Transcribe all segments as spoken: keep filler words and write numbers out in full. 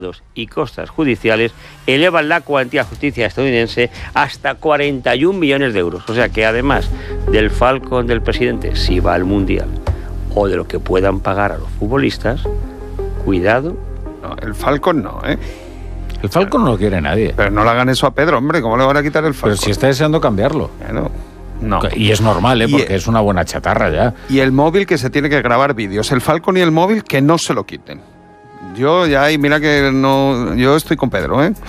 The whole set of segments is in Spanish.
y costas judiciales elevan la cuantía de justicia estadounidense hasta cuarenta y un millones de euros. O sea que además del Falcon del presidente, si va al Mundial, o de lo que puedan pagar a los futbolistas, cuidado. No, el Falcon no, ¿eh? El Falcon no lo quiere nadie. Pero no le hagan eso a Pedro, hombre, ¿cómo le van a quitar el Falcon? Pero si está deseando cambiarlo. Bueno, no. Y es normal, ¿eh? Porque y, es una buena chatarra ya. Y el móvil que se tiene que grabar vídeos. El Falcon y el móvil que no se lo quiten. Yo ya, y mira que no, yo estoy con Pedro, ¿eh?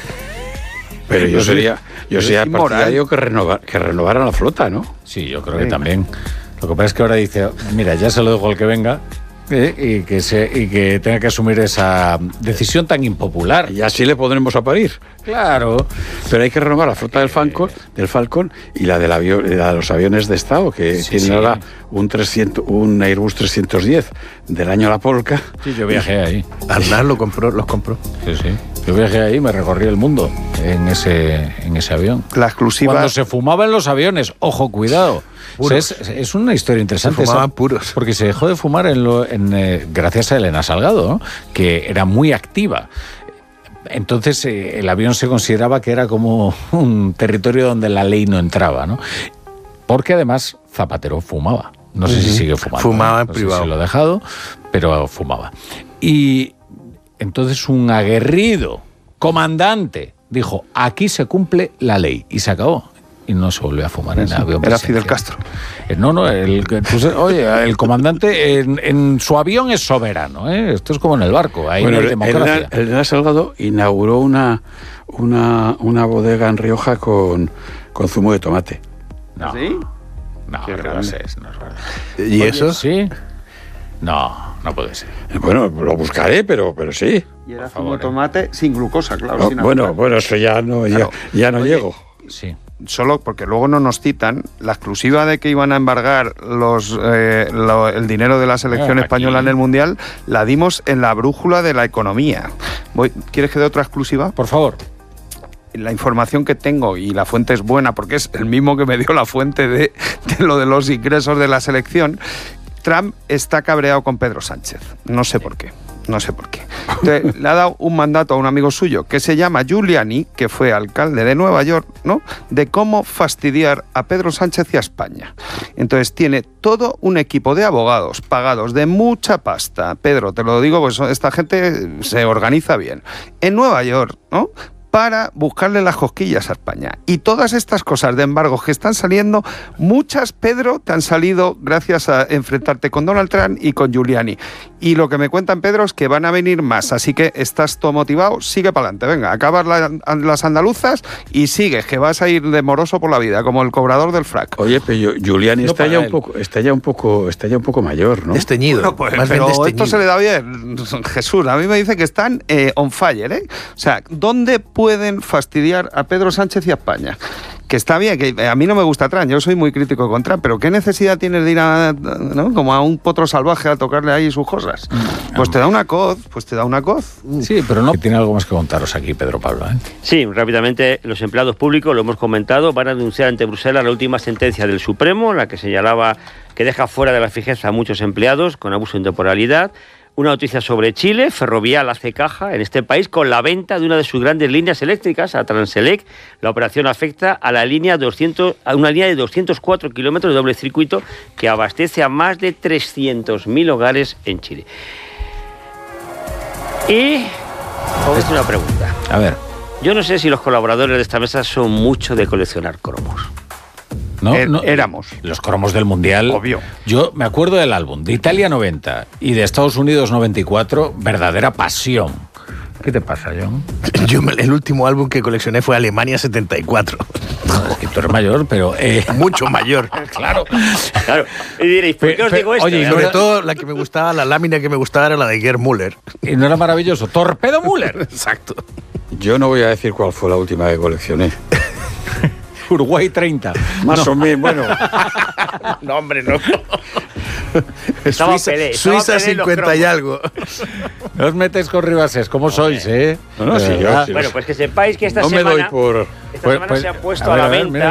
Pero yo sería, yo sería partidario que, renovar, que renovaran la flota, ¿no? Sí, yo creo sí. que también. Lo que pasa es que ahora dice, mira, ya se lo dejo al que venga, ¿eh? y, que se, y que tenga que asumir esa decisión tan impopular. Y así le podremos a parir. Claro. Pero hay que renovar la flota del Falcon, del Falcon y la, del avión, la de los aviones de Estado, que sí, tienen sí. ahora un, trescientos, un Airbus trescientos diez del año La Polka. Sí, yo viajé ahí. Arnal lo compró, los compró. Sí, sí. Yo viajé ahí, me recorrí el mundo en ese, en ese avión. La exclusiva... Cuando se fumaba en los aviones, ojo, cuidado. O sea, es, es una historia interesante. Se fumaban esa, puros. Porque se dejó de fumar en lo, en, eh, gracias a Elena Salgado, ¿no? Que era muy activa. Entonces eh, el avión se consideraba que era como un territorio donde la ley no entraba, ¿no? Porque además Zapatero fumaba. No sé uh-huh. si sigue fumando. Fumaba en no privado. Sé si lo ha dejado, pero fumaba. Y entonces un aguerrido comandante dijo, aquí se cumple la ley. Y se acabó. Y no se volvió a fumar en el avión. Era Fidel Castro. Eh, no, no, el, pues, oye, el comandante en, en su avión es soberano, ¿eh? Esto es como en el barco, ahí bueno, no hay democracia. El Elena Salgado inauguró una, una, una bodega en Rioja con, con zumo de tomate. No. ¿Sí? No, no, no, es, no es verdad. ¿Y oye, eso? Sí. No, no puede ser. Bueno, lo buscaré, pero, pero sí. Y era zumo de tomate sin glucosa, claro. No, sin bueno, bueno, eso ya no, claro. ya, ya no oye, llego. Sí. Solo porque luego no nos citan la exclusiva de que iban a embargar los eh, lo, el dinero de la selección ah, española en el Mundial, la dimos en la brújula de la economía. Voy, ¿quieres que dé otra exclusiva? Por favor. La información que tengo, y la fuente es buena porque es el mismo que me dio la fuente de, de lo de los ingresos de la selección, Trump está cabreado con Pedro Sánchez. No sé por qué. No sé por qué. Entonces, le ha dado un mandato a un amigo suyo que se llama Giuliani, que fue alcalde de Nueva York, ¿no? De cómo fastidiar a Pedro Sánchez y a España. Entonces tiene todo un equipo de abogados pagados de mucha pasta. Pedro, te lo digo, pues esta gente se organiza bien. En Nueva York, ¿no? Para buscarle las cosquillas a España. Y todas estas cosas de embargos que están saliendo, muchas, Pedro, te han salido gracias a enfrentarte con Donald Trump y con Giuliani. Y lo que me cuentan, Pedro, es que van a venir más. Así que estás todo motivado, sigue para adelante. Venga, acabas la, las andaluzas y sigues, que vas a ir de moroso por la vida, como el cobrador del frac. Oye, pero Giuliani no está, ya un poco, está, ya un poco, está ya un poco mayor, ¿no? Desteñido. Bueno, pues, más pero bien desteñido. Esto se le da bien, Jesús. A mí me dice que están eh, on fire, ¿eh? O sea, ¿dónde pueden fastidiar a Pedro Sánchez y a España? Que está bien, que a mí no me gusta Trump, yo soy muy crítico con Trump, pero ¿qué necesidad tienes de ir a, ¿no? como a un potro salvaje a tocarle ahí sus cosas? Pues te da una coz, pues te da una coz. Sí, pero no. Tiene algo más que contaros aquí, Pedro Pablo, ¿eh? Sí, rápidamente, los empleados públicos, lo hemos comentado, van a denunciar ante Bruselas la última sentencia del Supremo, en la que señalaba que deja fuera de la fijeza a muchos empleados con abuso de temporalidad. Una noticia sobre Chile. Ferrovial hace caja en este país con la venta de una de sus grandes líneas eléctricas, a Transelec. La operación afecta a la línea doscientos, a una línea de doscientos cuatro kilómetros de doble circuito que abastece a más de trescientos mil hogares en Chile. Y os hago una pregunta. A ver. Yo no sé si los colaboradores de esta mesa son mucho de coleccionar cromos. No, er, no, éramos. Los cromos del Mundial. Obvio. Yo me acuerdo del álbum de Italia noventa y de Estados Unidos noventa y cuatro, verdadera pasión. ¿Qué te pasa, John? Yo el último álbum que coleccioné fue Alemania setenta y cuatro. No, es que tú eres mayor, pero... Eh... Mucho mayor. Claro. Claro. Y diréis, ¿por qué pe, os digo pe, esto? Oye, y sobre todo la que me gustaba, la lámina que me gustaba era la de Gerd Müller. ¿Y no era maravilloso? ¡Torpedo Müller! Exacto. Yo no voy a decir cuál fue la última que coleccioné. Uruguay treinta. Más no. o menos, bueno. No, hombre, no. Estaba Suiza, Pelé, Suiza cincuenta y algo. No os metéis con Ribasés, ¿cómo okay. sois, eh? No, no, sí, yo, sí, bueno, pues que sepáis que esta no semana, me doy por... esta pues, semana pues, se ha puesto a, ver, a la a ver, venta... Mira.